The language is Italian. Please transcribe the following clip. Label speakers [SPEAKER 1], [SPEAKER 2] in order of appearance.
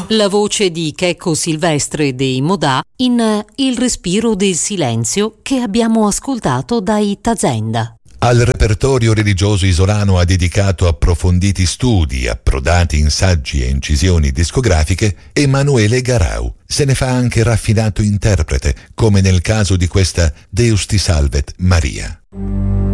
[SPEAKER 1] La voce di Checco Silvestre dei Modà in Il respiro del silenzio che abbiamo ascoltato dai Tazenda.
[SPEAKER 2] Al repertorio religioso isolano ha dedicato approfonditi studi, approdati in saggi e incisioni discografiche, Emanuele Garau. Se ne fa anche raffinato interprete, come nel caso di questa Deus ti salvet Maria.